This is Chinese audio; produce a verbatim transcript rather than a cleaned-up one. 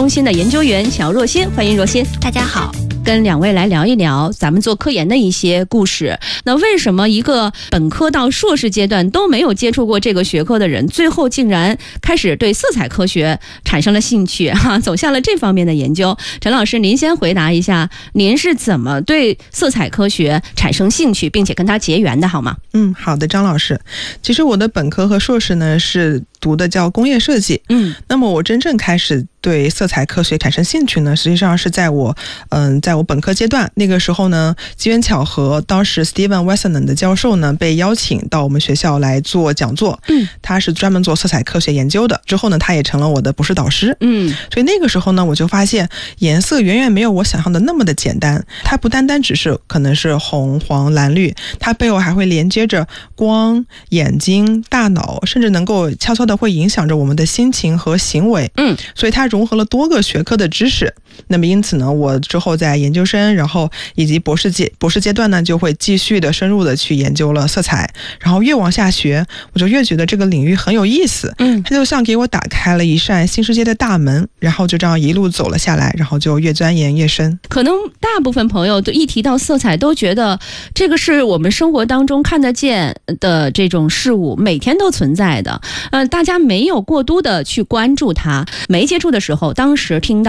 中心的研究员小若欣，欢迎若欣。 大家好。 跟两位来聊一聊咱们做科研的一些故事。那为什么一个本科到硕士阶段都没有接触过这个学科的人，最后竟然开始对色彩科学产生了兴趣哈、啊，走向了这方面的研究？陈老师，您先回答一下，您是怎么对色彩科学产生兴趣，并且跟它结缘的，好吗？ 嗯，好的，张老师。其实我的本科和硕士呢是读的叫工业设计， 嗯， 那么我真正开始对色彩科学产生兴趣呢，实际上是在我嗯，在我本科阶段，那个时候呢，机缘巧合，当时 Steven Wessenan 的教授呢被邀请到我们学校来做讲座， 嗯， 他是专门做色彩科学研究的，之后呢，他也成了我的博士导师， 嗯， 所以那个时候呢，我就发现颜色远远没有我想象的那么的简单，它不单单只是可能是红、黄、蓝、绿，它背后还会连接着光、眼睛、大脑，甚至能够悄悄的会影响着我们的心情和行为， 嗯， 所以它融合了多个学科的知识。那么因此呢，我之后在研究生，然后以及博士阶博士阶段呢，就会继续的深入的去研究了色彩，然后越往下学，我就越觉得这个领域很有意思， 嗯， 它就像给我打开了一扇新世界的大门，然后就这样一路走了下来，然后就越钻研越深。 可能大部分朋友都一提到色彩都觉得这个是我们生活当中看得见的这种事物，每天都存在的，呃，大家没有过多的去关注它，没接触的时候，当时听到